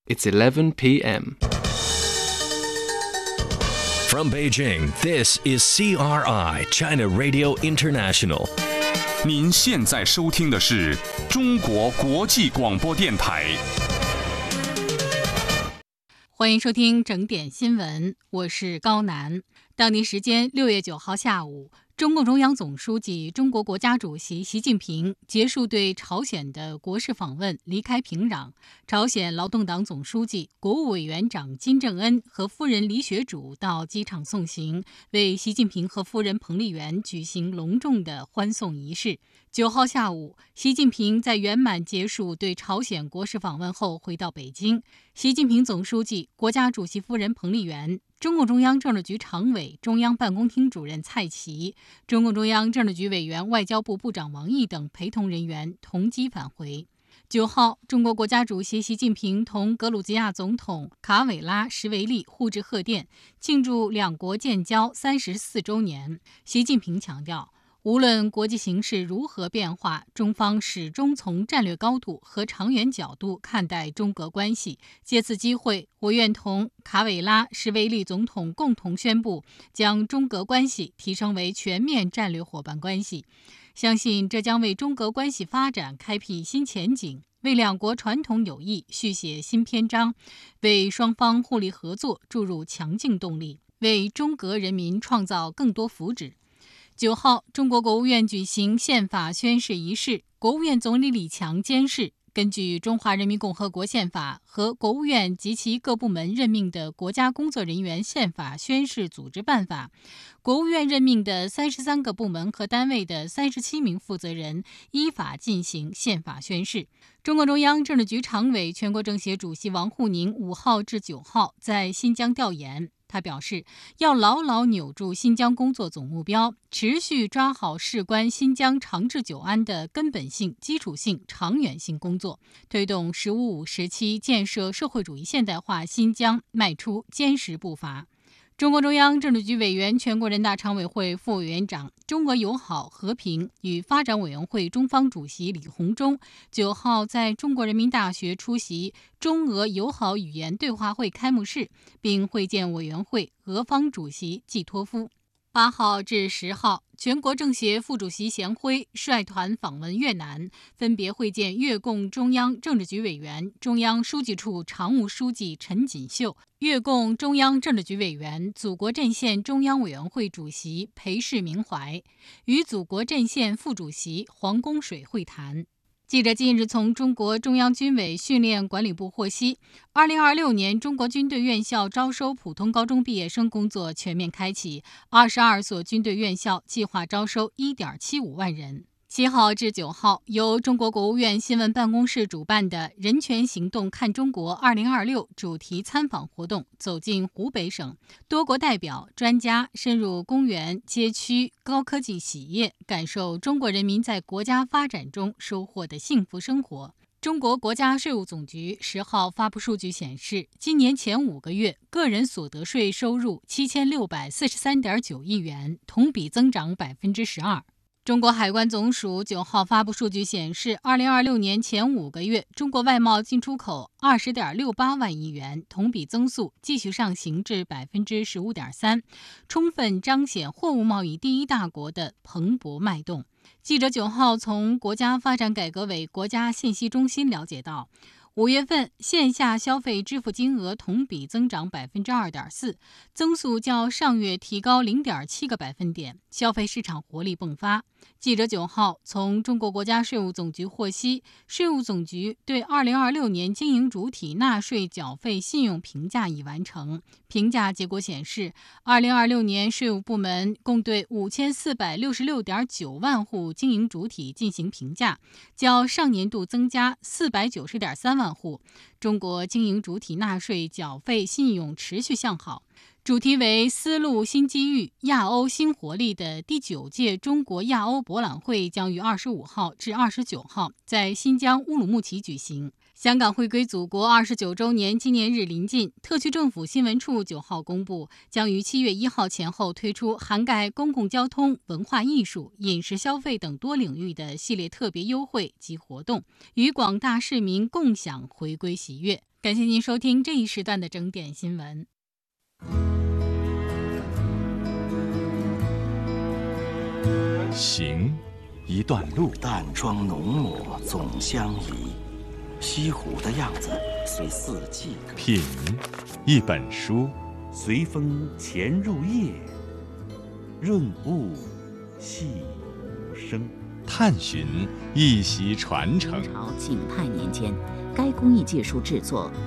It's 11 p.m. From Beijing, this is CRI, China Radio International. 您现在收听的是中国国际广播电台。 欢迎收听整点新闻，我是高楠。当地时间6月9号下午，中共中央总书记、中国国家主席习近平结束对朝鲜的国事访问，离开平壤。朝鲜劳动党总书记、国务委员长金正恩和夫人李雪主到机场送行，为习近平和夫人彭丽媛举行隆重的欢送仪式。9号下午，习近平在圆满结束对朝鲜国事访问后回到北京。习近平总书记、国家主席夫人彭丽媛、中共中央政治局常委、中央办公厅主任蔡奇、中共中央政治局委员、外交部部长王毅等陪同人员同机返回。9号，中国国家主席习近平同格鲁吉亚总统卡韦拉什维利互致贺电，庆祝两国建交34周年。习近平强调，无论国际形势如何变化，中方始终从战略高度和长远角度看待中俄关系。借此机会，我愿同卡韦拉什维利总统共同宣布，将中俄关系提升为全面战略伙伴关系。相信这将为中俄关系发展开辟新前景，为两国传统友谊续写新篇章，为双方互利合作注入强劲动力，为中俄人民创造更多福祉。9号，中国国务院举行宪法宣誓仪式，国务院总理李强监誓，根据《中华人民共和国宪法》和国务院及其各部门任命的国家工作人员宪法宣誓组织办法，国务院任命的33个部门和单位的37名负责人依法进行宪法宣誓。中共中央政治局常委、全国政协主席王沪宁5号至9号在新疆调研。他表示，要牢牢扭住新疆工作总目标，持续抓好事关新疆长治久安的根本性、基础性、长远性工作，推动“十五五”时期建设社会主义现代化新疆迈出坚实步伐。中共中央政治局委员、全国人大常委会副委员长、中俄友好和平与发展委员会中方主席李鸿忠9号在中国人民大学出席中俄友好语言对话会开幕式，并会见委员会俄方主席季托夫。8号至10号，全国政协副主席贤辉率团访问越南，分别会见越共中央政治局委员、中央书记处常务书记陈锦秀，越共中央政治局委员、祖国阵线中央委员会主席裴世明怀，与祖国阵线副主席黄公水会谈。记者近日从中国中央军委训练管理部获悉，2026年中国军队院校招收普通高中毕业生工作全面开启，22所军队院校计划招收1.75万人。7号至9号，由中国国务院新闻办公室主办的人权行动看中国2026主题参访活动走进湖北省，多国代表、专家深入公园、街区、高科技企业，感受中国人民在国家发展中收获的幸福生活。中国国家税务总局10号发布数据显示，今年前5个月个人所得税收入7643.9亿元，同比增长12%。中国海关总署9号发布数据显示，2026年前5个月，中国外贸进出口20.68万亿元，同比增速继续上行至15.3%，充分彰显货物贸易第一大国的蓬勃脉动。记者9号从国家发展改革委国家信息中心了解到，5月份线下消费支付金额同比增长2.4%，增速较上月提高0.7个百分点，消费市场活力迸发。记者9号从中国国家税务总局获悉，税务总局对2026年经营主体纳税缴费信用评价已完成。评价结果显示，2026年税务部门共对5466.9万户经营主体进行评价，较上年度增加490.3万户。中国经营主体纳税缴费信用持续向好。主题为丝路新机遇、亚欧新活力的第9届中国亚欧博览会将于25号至29号在新疆乌鲁木齐举行。香港回归祖国29周年纪念日临近，特区政府新闻处9号公布，将于7月1号前后推出涵盖公共交通、文化艺术、饮食消费等多领域的系列特别优惠及活动，与广大市民共享回归喜悦。 感谢您收听这一时段的整点新闻。 行，一段路； 淡妆浓抹总相宜，西湖的样子随四季歌。 品，一本书； 随风潜入夜，润物细无声。 探寻，一袭传承。 明朝景泰年间，该工艺技术制作